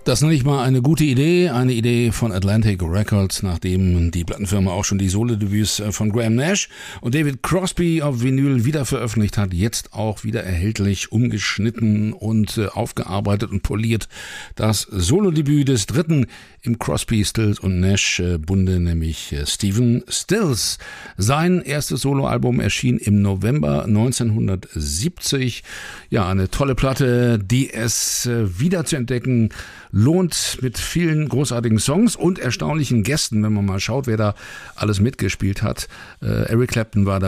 Das nenne ich mal eine gute Idee, eine Idee von Atlantic Records, nachdem die Plattenfirma auch schon die Solo-Debüts von Graham Nash und David Crosby auf Vinyl wieder veröffentlicht hat, jetzt auch wieder erhältlich, umgeschnitten und aufgearbeitet und poliert. Das Solo-Debüt des dritten im Crosby, Stills und Nash Bunde, nämlich Stephen Stills. Sein erstes Soloalbum erschien im November 1970. Ja, eine tolle Platte, die es wieder zu entdecken lohnt, mit vielen großartigen Songs und erstaunlichen Gästen, wenn man mal schaut, wer da alles mitgespielt hat. Eric Clapton war